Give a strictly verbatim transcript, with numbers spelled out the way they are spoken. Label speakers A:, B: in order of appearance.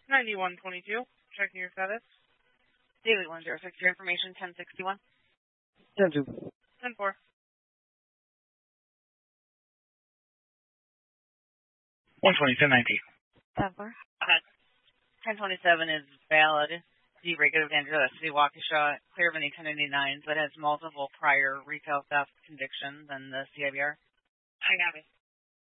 A: ninety-one twenty-two. Checking your status.
B: Daily one zero six, your information, ten sixty-one.
C: ten two.
A: ten four.
D: one twenty, ten nineteen.
B: ten four. ten twenty-seven is valid. Deregulated of Andrew City Waukesha, clear of any ten ninety-nines that has multiple prior retail theft convictions and the C I B R.
A: I got it.